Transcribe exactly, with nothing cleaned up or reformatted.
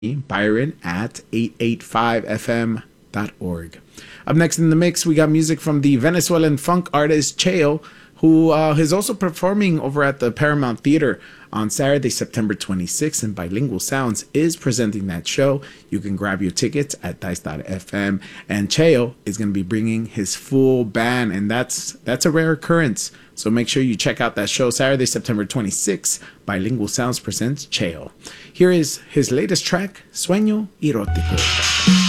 Byron at eight eight five f m dot org. Up next in the mix, we got music from the Venezuelan funk artist Cheo, who uh, is also performing over at the Paramount Theater on Saturday, September twenty-sixth, and Bilingual Sounds is presenting that show. You can grab your tickets at dice dot f m, and Cheo is going to be bringing his full band, and that's that's a rare occurrence. So make sure you check out that show Saturday, September twenty-sixth. Bilingual Sounds presents Cheo. Here is his latest track, Sueño Erótico.